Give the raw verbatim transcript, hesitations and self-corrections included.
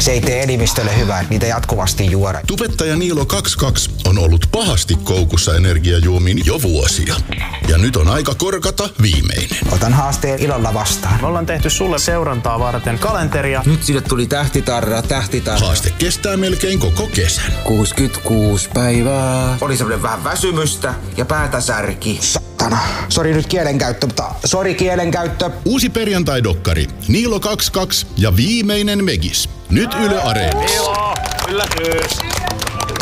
Se ei tee elimistölle hyvää, että niitä jatkuvasti juoda. Tubettaja Niilo kaksikymmentäkaksi on ollut pahasti koukussa energiajuomiin jo vuosia. Ja nyt on aika korkata viimeinen. Otan haasteen ilolla vastaan. Me ollaan tehty sulle seurantaa varten kalenteria. Nyt sille tuli tähtitarra, tähtitarra. Haaste kestää melkein koko kesän. kuusikymmentäkuusi päivää. Oli semmoinen vähän väsymystä ja päätä särki. Satana. Sori nyt kielenkäyttö, mutta sori kielenkäyttö. Uusi perjantai-dokkari. Niilo kaksikymmentäkaksi ja viimeinen Megis. Nyt Yle Areenassa. Niilo, yllätys.